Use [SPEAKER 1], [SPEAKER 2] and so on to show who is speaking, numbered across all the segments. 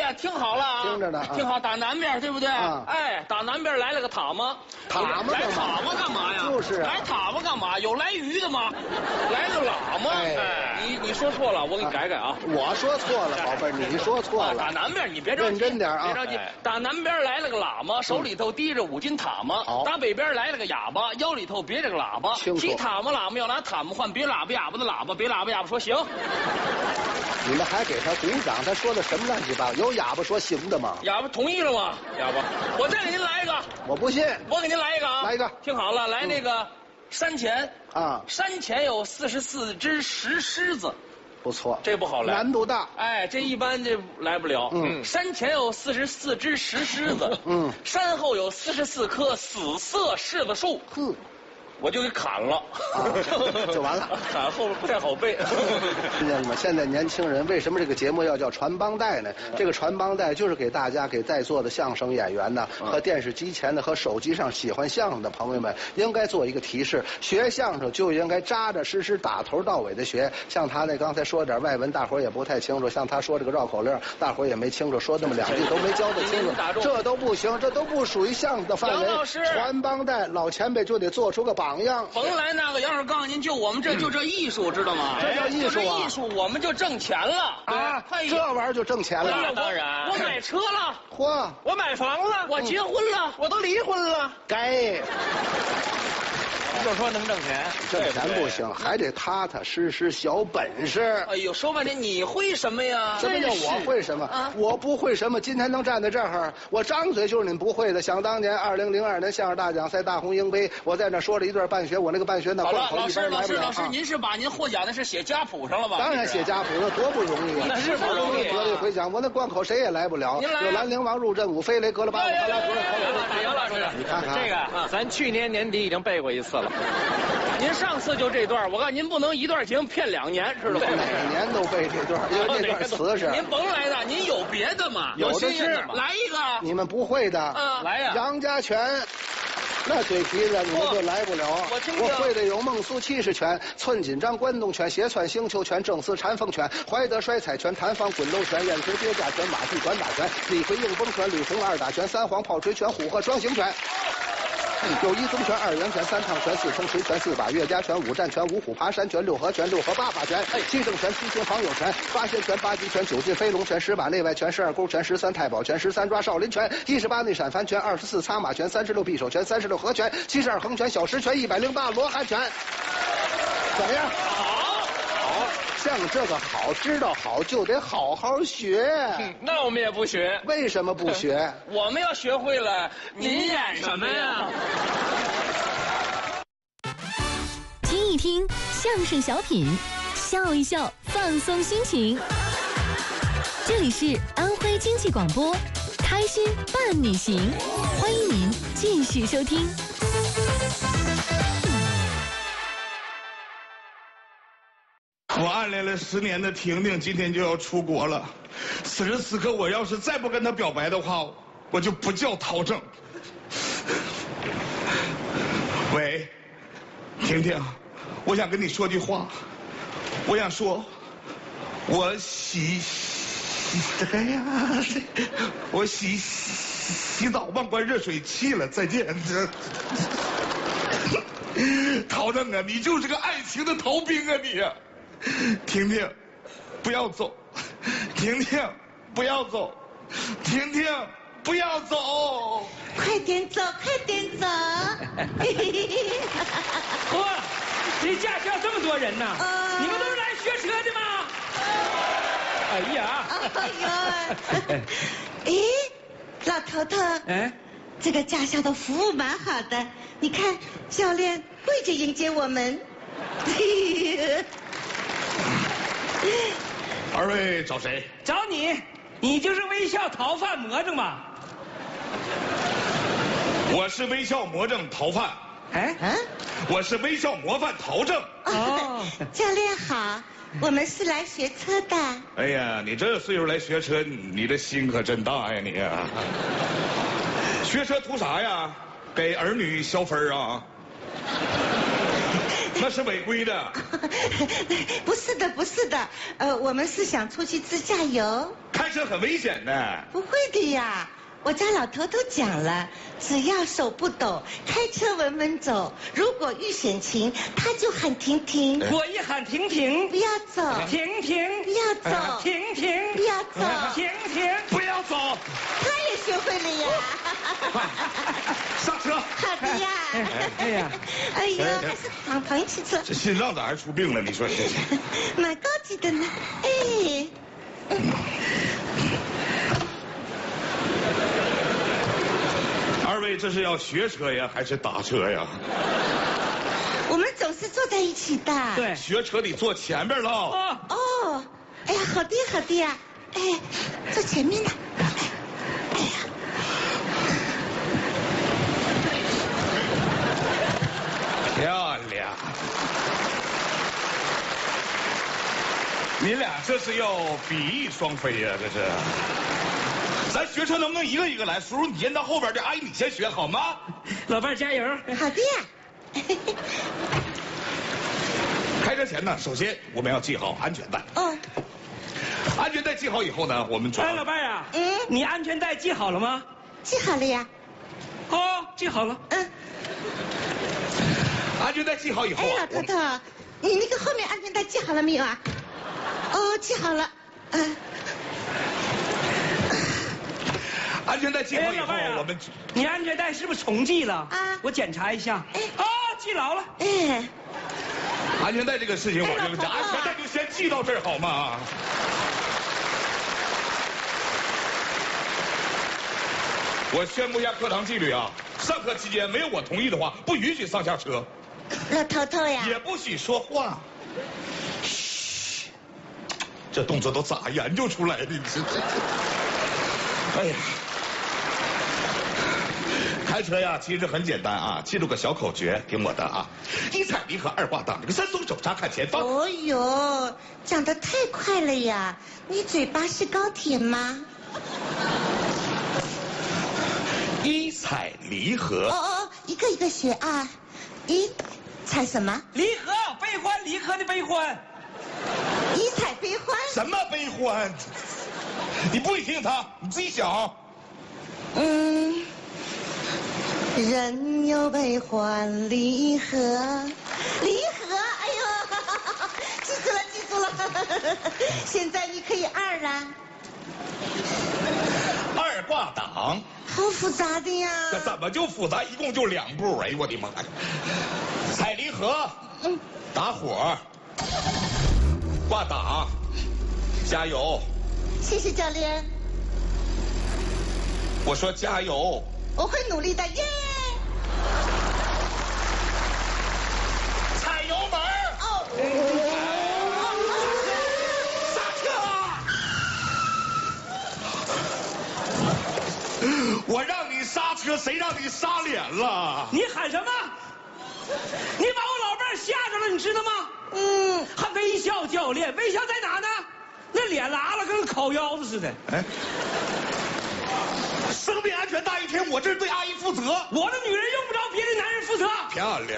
[SPEAKER 1] 呀，听好了啊，
[SPEAKER 2] 听着呢啊
[SPEAKER 1] 听好，打南边对不对？
[SPEAKER 2] 啊
[SPEAKER 1] 哎，打南边来了个塔嘛，
[SPEAKER 2] 塔嘛
[SPEAKER 1] 来
[SPEAKER 2] 干嘛
[SPEAKER 1] 塔嘛干嘛呀？
[SPEAKER 2] 就是啊
[SPEAKER 1] 来塔嘛干嘛？有来鱼的吗？来个喇嘛。
[SPEAKER 2] 哎
[SPEAKER 1] 你说错了，我给你改改啊。
[SPEAKER 2] 我说错了，宝贝儿，你说错
[SPEAKER 1] 打
[SPEAKER 2] 了。
[SPEAKER 1] 南边，你别着急，
[SPEAKER 2] 认真点啊
[SPEAKER 1] 别着急。打南边来了个喇嘛，手里头提着5斤塔嘛。
[SPEAKER 2] 好
[SPEAKER 1] 打北边来了个哑巴，腰里头别着个喇叭。
[SPEAKER 2] 清楚
[SPEAKER 1] 提塔嘛喇嘛要拿塔嘛换别喇叭哑巴的喇叭，别喇叭哑巴说行。
[SPEAKER 2] 你们还给他鼓掌，他说的什么乱七八糟？有哑巴说行的吗？
[SPEAKER 1] 哑巴同意了吗？哑巴，我再给您来一个，
[SPEAKER 2] 我不信。
[SPEAKER 1] 我给您来一个啊，
[SPEAKER 2] 来一个
[SPEAKER 1] 听好了，来那个山前
[SPEAKER 2] 啊，
[SPEAKER 1] 山前有44只石狮子，
[SPEAKER 2] 不错，
[SPEAKER 1] 这不好来，
[SPEAKER 2] 难度大。
[SPEAKER 1] 哎，这一般这来不了。山前有44只石狮子，山后有44棵死色柿子树，
[SPEAKER 2] 呵，
[SPEAKER 1] 我就给砍了，
[SPEAKER 2] 就完了。
[SPEAKER 1] 砍后边不太好背。
[SPEAKER 2] 听见了吗？现在年轻人为什么这个节目要叫传帮带呢？这个传帮带就是给大家，给在座的相声演员呢，和电视机前的和手机上喜欢相声的朋友们，应该做一个提示：学相声就应该扎扎实实、打头到尾的学。像他那刚才说点外文，大伙儿也不太清楚；像他说这个绕口令，大伙儿也没清楚，说那么2句都没教得清楚，这都不行，这都不属于相声的范围。
[SPEAKER 1] 杨老师，
[SPEAKER 2] 传帮带，老前辈就得做出个榜样。
[SPEAKER 1] 甭来那个，杨老师告诉您，就我们这就这艺术，知道吗？
[SPEAKER 2] 这叫艺术啊！
[SPEAKER 1] 艺术我们就挣钱了
[SPEAKER 2] 啊！
[SPEAKER 1] 哎呀
[SPEAKER 2] 这玩意儿就挣钱了。
[SPEAKER 1] 那当然，我买车了，
[SPEAKER 2] 嚯！
[SPEAKER 1] 我买房了，我结婚了，我都离婚了。
[SPEAKER 2] 该。
[SPEAKER 1] 就说能挣钱，
[SPEAKER 2] 挣钱不行，还得踏踏实实小本事。
[SPEAKER 1] 哎呦，说半天你会什么呀？
[SPEAKER 2] 什么叫我会什么？啊，我不会什么。今天能站在这儿，我张嘴就是你不会的。想当年2002年相声大奖赛大红鹰杯，我在那说了一段半学，我那个半学那贯口一般来不了。
[SPEAKER 1] 老师，您是把您获奖的是写家谱上了吧？
[SPEAKER 2] 当然写家谱，那多不容易啊！
[SPEAKER 1] 那是不容易。
[SPEAKER 2] 得力回奖，我那贯口谁也来不了。有兰陵王入阵，五飞雷，格了巴，
[SPEAKER 1] 杨老师，
[SPEAKER 2] 你看看
[SPEAKER 3] 这个，咱去年年底已经背过一次了。
[SPEAKER 1] 您上次就这段，我告诉您不能一段节目骗2年，知道吗？
[SPEAKER 2] 每年都背这段，因为这段瓷实。
[SPEAKER 1] 您甭来的，您有别的吗？
[SPEAKER 2] 有的是，
[SPEAKER 1] 来一个。
[SPEAKER 2] 你们不会的，
[SPEAKER 1] 来呀！
[SPEAKER 2] 杨家拳。那嘴皮子你们就来不了。我会的有孟苏气势拳、寸紧张关东拳、斜窜星球拳、正四禅风拳、怀德摔彩拳、弹簧滚楼拳、燕头跌架拳、马屁短打拳、李逵硬崩拳、吕红2打拳、三黄炮锤拳、虎鹤双形拳。有1宗拳、2阳拳、3趟拳、4冲锤拳、4把岳家拳、5战拳、5虎爬山拳、6合拳、6合8把拳、7正拳、7星防友拳、8仙拳、8极拳、9进飞龙拳、10把内外拳、12勾拳、13太保拳、13抓少林拳、18内闪翻拳、24擦马拳、36匕首拳、36合拳、72横拳、小石拳、108罗汉拳。怎么样？好，像这个好，知道好就得好好学。
[SPEAKER 1] 那我们也不学。
[SPEAKER 2] 为什么不学？
[SPEAKER 1] 我们要学会了，您演什么呀？
[SPEAKER 4] 听一听相声小品，笑一笑，放松心情。这里是安徽经济广播，开心伴你行，欢迎您继续收听。
[SPEAKER 5] 我暗恋了10年的婷婷今天就要出国了，此时此刻我要是再不跟她表白的话，我就不叫陶正。喂，婷婷，我想跟你说句话，我想说，我洗澡忘关热水器了，再见。陶正啊，你就是个爱情的逃兵啊你啊！婷婷，不要走！婷婷，不要走！婷婷，不要走！
[SPEAKER 6] 快点走，快点走！
[SPEAKER 7] 嚯，这驾校这么多人呢？你们都是来学车的吗？哎呀！
[SPEAKER 6] 哎呦！哎，老头头，这个驾校的服务蛮好的，你看教练跪着迎接我们。
[SPEAKER 5] 2位找谁？
[SPEAKER 7] 找你，你就是微笑逃犯魔怔吗？
[SPEAKER 5] 我是微笑魔怔逃犯。我是微笑模范陶正。
[SPEAKER 6] 哦，教练好，我们是来学车的。
[SPEAKER 5] 哎呀，你这岁数来学车，你的心可真大呀你啊！学车图啥呀？给儿女消分啊？那是违规的。
[SPEAKER 6] 不是的，不是的，我们是想出去自驾游。
[SPEAKER 5] 开车很危险的。
[SPEAKER 6] 不会的呀，我家老头都讲了，只要手不抖，开车稳稳走。如果遇险情，他就喊停停。
[SPEAKER 7] 我一喊停停，
[SPEAKER 6] 不要走，
[SPEAKER 7] 停停，
[SPEAKER 6] 不要走，
[SPEAKER 7] 停停，
[SPEAKER 6] 不要走，
[SPEAKER 7] 停停，
[SPEAKER 5] 不要走。
[SPEAKER 6] 他也学会了呀。
[SPEAKER 5] 上车。
[SPEAKER 6] 好的呀。
[SPEAKER 7] 哎呀，
[SPEAKER 6] 哎呀，还是旁汽车。
[SPEAKER 5] 这心脏咋还出病了？你说这？
[SPEAKER 6] 蛮高级的呢。哎。
[SPEAKER 5] 二位这是要学车呀，还是打车呀？
[SPEAKER 6] 我们总是坐在一起的。
[SPEAKER 7] 对，
[SPEAKER 5] 学车得坐前边了。
[SPEAKER 6] 哦，哎呀，好的好的呀，哎，坐前面呢。哎呀，
[SPEAKER 5] 漂亮！你俩这是要比翼双飞呀？这是。咱学车能不能一个一个来？叔叔，你先到后边的，阿姨你先学好吗？
[SPEAKER 7] 老伴儿加油！
[SPEAKER 6] 好的呀。
[SPEAKER 5] 开车前呢，首先我们要系好安全带。
[SPEAKER 6] 哦。
[SPEAKER 5] 安全带系好以后呢，我们
[SPEAKER 7] 哎，老伴儿啊，你安全带系好了吗？
[SPEAKER 6] 系好了呀。
[SPEAKER 7] 哦，系好了。
[SPEAKER 5] 安全带系好以后
[SPEAKER 6] 哎，老头头，你那个后面安全带系好了没有啊？哦，系好了。
[SPEAKER 5] 安全带系好以后，我们
[SPEAKER 7] 你安全带是不是重系了？
[SPEAKER 6] 啊，
[SPEAKER 7] 我检查一下。系牢了。
[SPEAKER 5] 安全带这个事情，我就讲，安全带就先系到这儿好吗？我宣布一下课堂纪律啊！上课期间没有我同意的话，不允许上下车。
[SPEAKER 6] 老头头呀。
[SPEAKER 5] 也不许说话。嘘，这动作都咋研究出来的？你这，哎呀！开车呀，其实很简单啊，记住个小口诀，听我的啊：一踩离合，二挂档，这个三松手刹看前方。
[SPEAKER 6] 哦呦，讲得太快了呀！你嘴巴是高铁吗？
[SPEAKER 5] 一踩离合。
[SPEAKER 6] 哦，一个一个学啊。一踩什么？
[SPEAKER 7] 离合，悲欢离合的悲欢。
[SPEAKER 6] 一踩悲欢。
[SPEAKER 5] 什么悲欢？你不许听他，你自己想。
[SPEAKER 6] 人有悲欢离合，离合，哎呦，记住了，记住了。现在你可以二了。
[SPEAKER 5] 二挂档。
[SPEAKER 6] 好复杂的呀。
[SPEAKER 5] 这怎么就复杂？一共就2步。哎呦我的妈呀！踩离合，打火，挂档，加油。
[SPEAKER 6] 谢谢教练。
[SPEAKER 5] 我说加油。
[SPEAKER 6] 我会努力的，耶！
[SPEAKER 5] 踩油门。刹车！我让你刹车，谁让你刹脸了？
[SPEAKER 7] 你喊什么？你把我老伴儿吓着了，你知道吗？还微笑教练，微笑在哪呢？那脸拉了跟烤腰子似的。
[SPEAKER 5] 生命安全大于天，我这是对阿姨负责。
[SPEAKER 7] 我的女人用不着别的男人负责。
[SPEAKER 5] 漂亮。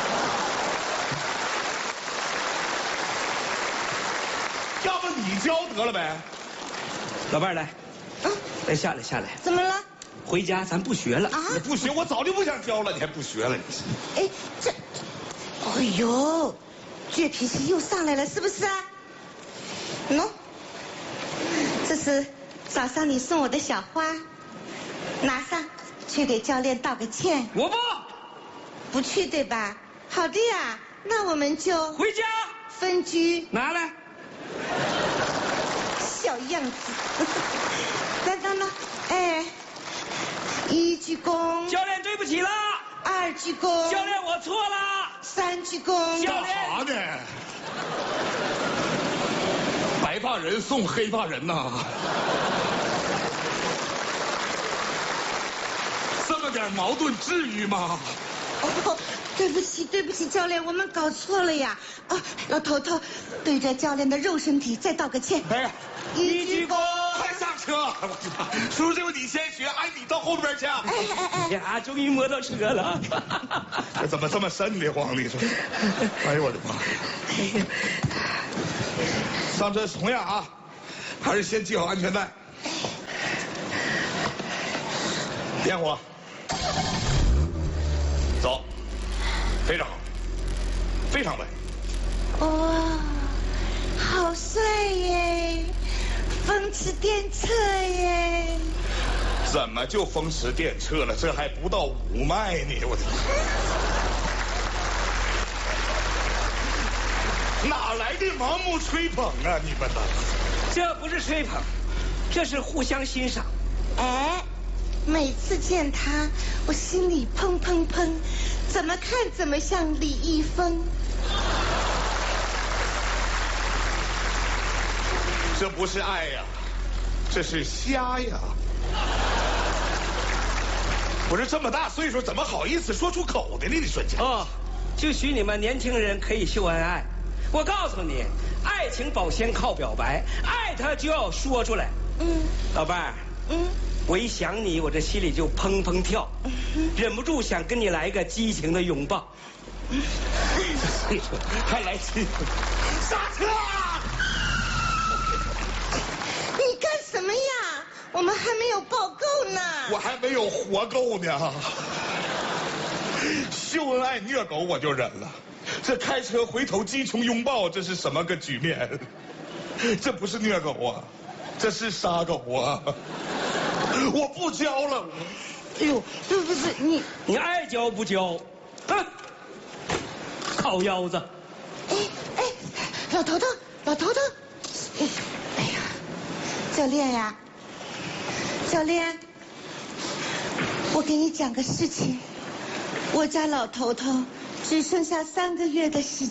[SPEAKER 5] 要不你教得了呗？
[SPEAKER 7] 老伴儿来，来下来下来。
[SPEAKER 6] 怎么了？
[SPEAKER 7] 回家咱不学了。
[SPEAKER 5] 你不学，我早就不想教了，你还不学了？你
[SPEAKER 6] 哎，这，哎呦，倔脾气又上来了，是不是啊？喏，这是早上你送我的小花。拿上去给教练道个歉。
[SPEAKER 7] 我
[SPEAKER 6] 不去对吧？好的呀，那我们就
[SPEAKER 7] 回家
[SPEAKER 6] 分居。
[SPEAKER 7] 拿来，
[SPEAKER 6] 小样子。等，哎，1鞠躬。
[SPEAKER 7] 教练对不起了。
[SPEAKER 6] 2鞠躬。
[SPEAKER 7] 教练我错了。
[SPEAKER 6] 3鞠躬。
[SPEAKER 5] 干啥呢？白发人送黑发人呐。这么点矛盾至于吗？
[SPEAKER 6] 哦，对不起，教练，我们搞错了呀。哦，老头头，对着教练的肉身体再道个歉。
[SPEAKER 5] 哎呀
[SPEAKER 6] ，1鞠躬。
[SPEAKER 5] 快上车！叔叔，这回你先学，哎，你到后边去。
[SPEAKER 7] 哎呀，终于摸到车了。
[SPEAKER 5] 这怎么这么瘆得慌？你说？哎呦我的妈！上车同样啊， 还是先系好安全带。点火，走，非常好，非常稳。
[SPEAKER 6] 哇，好帅耶！风驰电掣耶！
[SPEAKER 5] 怎么就风驰电掣了？这还不到5迈呢！我操！哪来的盲目吹捧啊？你们呢？
[SPEAKER 7] 这不是吹捧，这是互相欣赏。
[SPEAKER 6] 哎，每次见他，我心里砰砰砰，怎么看怎么像李易峰。
[SPEAKER 5] 这不是爱呀，这是瞎呀！不是这么大岁数，怎么好意思说出口的呢？你说这
[SPEAKER 7] 哦，就许你们年轻人可以秀恩爱。我告诉你，爱情保鲜靠表白，爱他就要说出来。老伴儿，我一想你，我这心里就砰砰跳，忍不住想跟你来个激情的拥抱。
[SPEAKER 5] 还来气？刹车！
[SPEAKER 6] 你干什么呀？我们还没有报够呢。
[SPEAKER 5] 我还没有活够呢。秀恩爱虐狗我就忍了，这开车回头激情拥抱，这是什么个局面？这不是虐狗啊，这是杀狗啊！我不交了。
[SPEAKER 6] 哎呦，不是
[SPEAKER 7] 你爱交不交？烤腰子。
[SPEAKER 6] 哎，老头头，哎呀，教练呀，教练，我给你讲个事情，我家老头头只剩下3个月的时间。